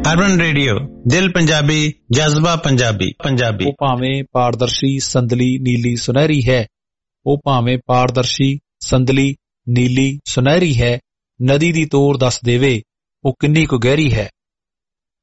Urban radio, ਦਿਲ ਪੰਜਾਬੀ, ਜਜ਼ਬਾ ਪੰਜਾਬੀ। ਪੰਜਾਬੀ। ਉਹ ਭਾਵੇਂ ਪਾਰਦਰਸ਼ੀ, ਸੰਦਲੀ, ਨੀਲੀ, ਸੁਨਹਿਰੀ ਹੈ। ਉਹ ਭਾਵੇਂ ਪਾਰਦਰਸ਼ੀ, ਸੰਦਲੀ, ਨੀਲੀ, ਸੁਨਹਿਰੀ ਹੈ। ਨਦੀ ਦੀ ਤੋਰ ਦੱਸ ਦੇਵੇ ਉਹ ਕਿੰਨੀ ਕੁ ਗਹਿਰੀ ਹੈ।